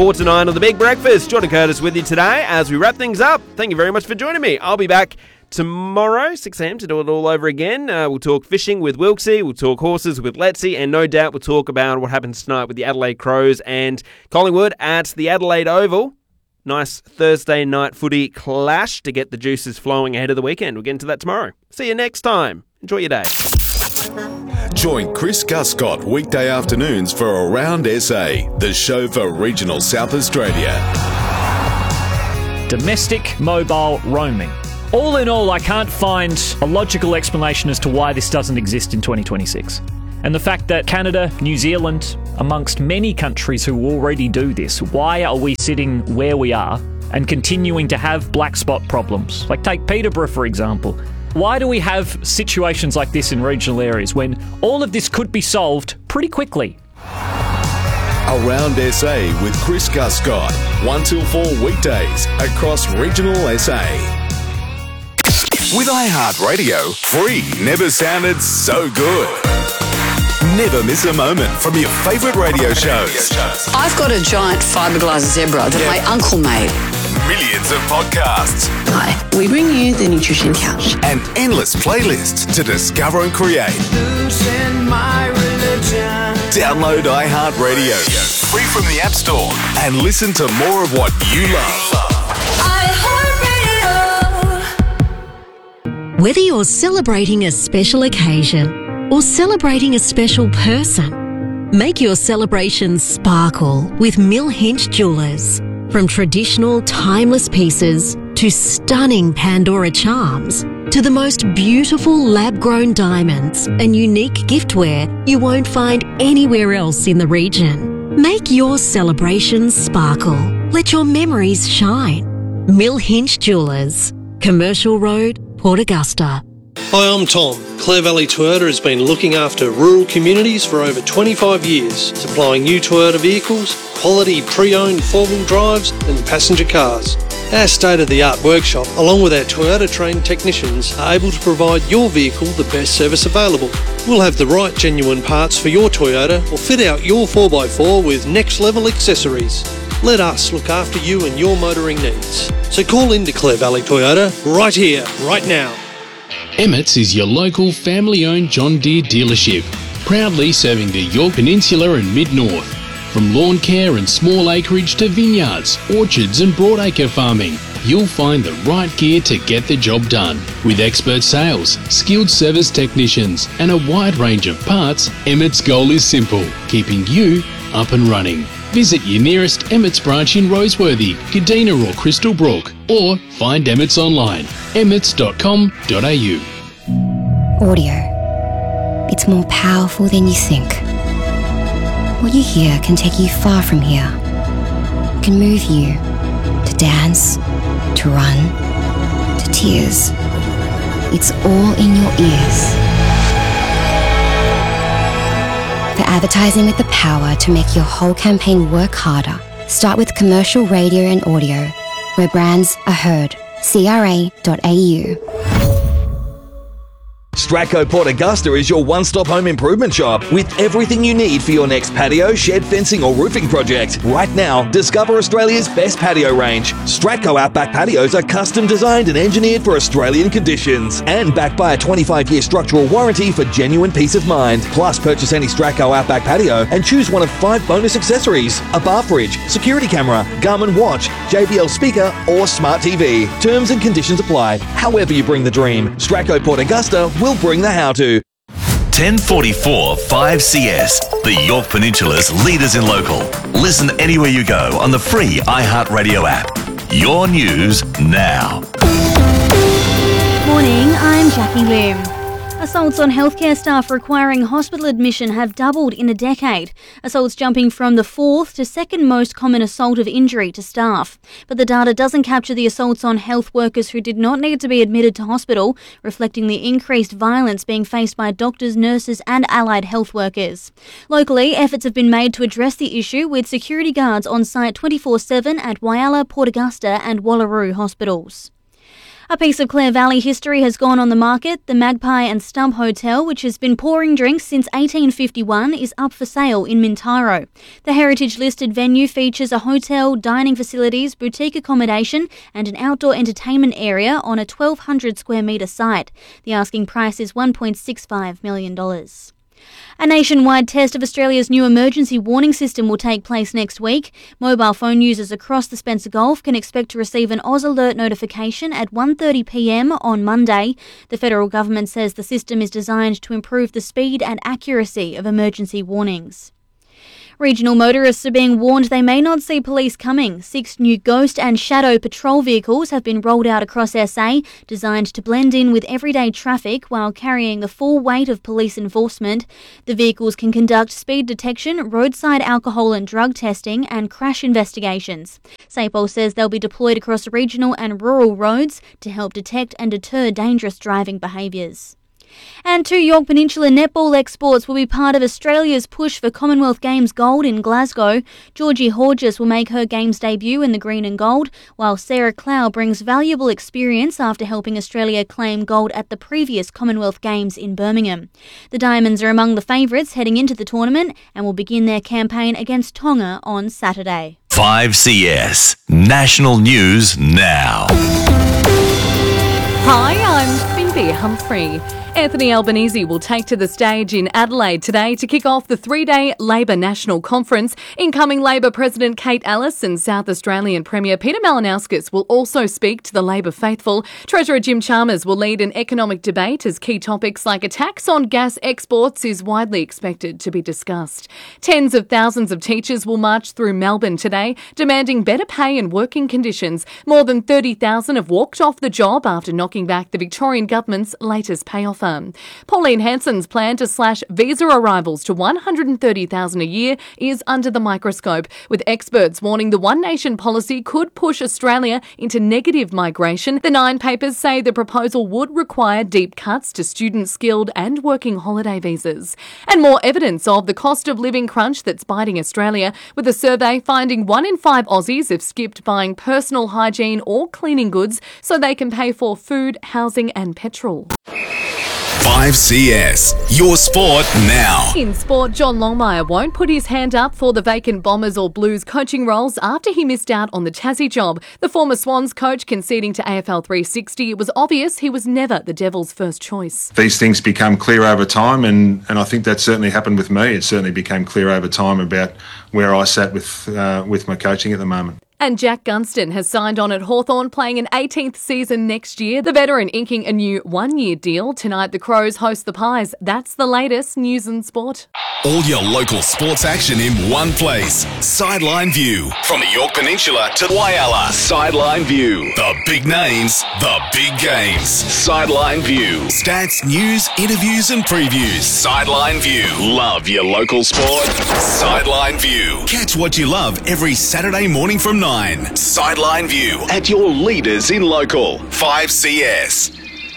4 to 9 on The Big Breakfast. Jordan Curtis with you today as we wrap things up. Thank you very much for joining me. I'll be back tomorrow, 6 a.m, to do it all over again. We'll talk fishing with Wilksy, we'll talk horses with Letzi, and no doubt we'll talk about what happens tonight with the Adelaide Crows and Collingwood at the Adelaide Oval. Nice Thursday night footy clash to get the juices flowing ahead of the weekend. We'll get into that tomorrow. See you next time. Enjoy your day. Join Chris Guscott weekday afternoons for Around SA, the show for regional South Australia. Domestic mobile roaming. All in all, I can't find a logical explanation as to why this doesn't exist in 2026. And the fact that Canada, New Zealand, amongst many countries who already do this, why are we sitting where we are and continuing to have black spot problems? Like take Peterborough, for example. Why do we have situations like this in regional areas when all of this could be solved pretty quickly? Around SA with Chris Guscott, 1 till 4 weekdays across regional SA. With iHeartRadio, free never sounded so good. Never miss a moment from your favourite radio shows. I've got a giant fiberglass zebra that my uncle made. Millions of podcasts. Hi, we bring you the Nutrition Couch. And endless playlists to discover and create. Download iHeartRadio, free from the App Store, and listen to more of what you love. Whether you're celebrating a special occasion or celebrating a special person, make your celebrations sparkle with Mill Hinch Jewellers. From traditional, timeless pieces to stunning Pandora charms to the most beautiful lab-grown diamonds and unique giftware you won't find anywhere else in the region. Make your celebrations sparkle. Let your memories shine. Mill Hinch Jewellers, Commercial Road, Port Augusta. Hi, I'm Tom. Clare Valley Toyota has been looking after rural communities for over 25 years, supplying new Toyota vehicles, quality pre-owned four-wheel drives and passenger cars. Our state-of-the-art workshop, along with our Toyota-trained technicians, are able to provide your vehicle the best service available. We'll have the right genuine parts for your Toyota or fit out your 4x4 with next-level accessories. Let us look after you and your motoring needs. So call into Clare Valley Toyota right here, right now. Emmett's is your local family-owned John Deere dealership, proudly serving the Yorke Peninsula and Mid-North. From lawn care and small acreage to vineyards, orchards and broadacre farming, you'll find the right gear to get the job done. With expert sales, skilled service technicians and a wide range of parts, Emmett's goal is simple, keeping you up and running. Visit your nearest Emmett's branch in Roseworthy, Kadina or Crystal Brook, or find Emmett's online, emmets.com.au. Audio. It's more powerful than you think. What you hear can take you far from here. It can move you to dance, to run, to tears. It's all in your ears. For advertising with the power to make your whole campaign work harder, start with commercial radio and audio, where brands are heard. CRA.au. Stratco Port Augusta is your one-stop home improvement shop with everything you need for your next patio, shed, fencing or roofing project. Right now, discover Australia's best patio range. Stratco Outback patios are custom designed and engineered for Australian conditions and backed by a 25-year structural warranty for genuine peace of mind. Plus, purchase any Stratco Outback patio and choose one of 5 bonus accessories: a bar fridge, security camera, Garmin watch, JBL speaker or smart TV. Terms and conditions apply. However you bring the dream, Stratco Port Augusta will bring the how-to. 1044 5CS, the Yorke Peninsula's leaders in local. Listen anywhere you go on the free iHeartRadio app. Your news now. Morning, I'm Jackie Lim. Assaults on healthcare staff requiring hospital admission have doubled in a decade. Assaults jumping from the 4th to 2nd most common assault of injury to staff. But the data doesn't capture the assaults on health workers who did not need to be admitted to hospital, reflecting the increased violence being faced by doctors, nurses and allied health workers. Locally, efforts have been made to address the issue with security guards on site 24/7 at Whyalla, Port Augusta and Wallaroo hospitals. A piece of Clare Valley history has gone on the market. The Magpie and Stump Hotel, which has been pouring drinks since 1851, is up for sale in Mintaro. The heritage-listed venue features a hotel, dining facilities, boutique accommodation and an outdoor entertainment area on a 1,200 square metre site. The asking price is $1.65 million. A nationwide test of Australia's new emergency warning system will take place next week. Mobile phone users across the Spencer Gulf can expect to receive an Oz Alert notification at 1:30 p.m. on Monday. The federal government says the system is designed to improve the speed and accuracy of emergency warnings. Regional motorists are being warned they may not see police coming. 6 new Ghost and Shadow patrol vehicles have been rolled out across SA, designed to blend in with everyday traffic while carrying the full weight of police enforcement. The vehicles can conduct speed detection, roadside alcohol and drug testing and crash investigations. SAPOL says they'll be deployed across regional and rural roads to help detect and deter dangerous driving behaviours. And 2 Yorke Peninsula netball exports will be part of Australia's push for Commonwealth Games gold in Glasgow. Georgie Horges will make her Games debut in the green and gold, while Sarah Clow brings valuable experience after helping Australia claim gold at the previous Commonwealth Games in Birmingham. The Diamonds are among the favourites heading into the tournament and will begin their campaign against Tonga on Saturday. 5CS National News Now. Hi, I'm Finby Humphrey. Anthony Albanese will take to the stage in Adelaide today to kick off the 3-day Labor National Conference. Incoming Labor President Kate Ellis and South Australian Premier Peter Malinauskas will also speak to the Labor faithful. Treasurer Jim Chalmers will lead an economic debate as key topics like a tax on gas exports is widely expected to be discussed. Tens of thousands of teachers will march through Melbourne today, demanding better pay and working conditions. More than 30,000 have walked off the job after knocking back the Victorian government's latest pay offer. Pauline Hanson's plan to slash visa arrivals to 130,000 a year is under the microscope, with experts warning the One Nation policy could push Australia into negative migration. The 9 papers say the proposal would require deep cuts to student skilled and working holiday visas. And more evidence of the cost of living crunch that's biting Australia, with a survey finding 1 in 5 Aussies have skipped buying personal hygiene or cleaning goods so they can pay for food, housing and petrol. 5CS, your sport now. In sport, John Longmire won't put his hand up for the vacant Bombers or Blues coaching roles after he missed out on the Tassie job. The former Swans coach conceding to AFL 360, it was obvious he was never the Devils' first choice. These things become clear over time, and I think that certainly happened with me. It certainly became clear over time about where I sat with my coaching at the moment. And Jack Gunston has signed on at Hawthorn, playing an 18th season next year. The veteran inking a new 1-year deal. Tonight the Crows host the Pies. That's the latest news and sport. All your local sports action in one place. Sideline View. From the Yorke Peninsula to Whyalla. Sideline View. The big names, the big games. Sideline View. Stats, news, interviews and previews. Sideline View. Love your local sport. Sideline View. Catch what you love every Saturday morning from 9. Sideline View at your leaders in local. 5CS.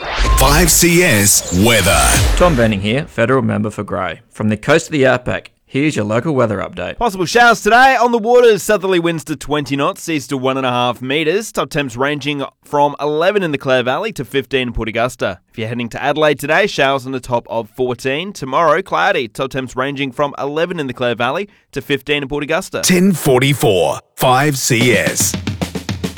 5CS weather. Tom Benning here, Federal Member for Grey. From the coast of the Outback, here's your local weather update. Possible showers today on the waters. Southerly winds to 20 knots, seas to 1.5 metres. Top temps ranging from 11 in the Clare Valley to 15 in Port Augusta. If you're heading to Adelaide today, showers on the top of 14. Tomorrow, cloudy. Top temps ranging from 11 in the Clare Valley to 15 in Port Augusta. 10:44. 5CS.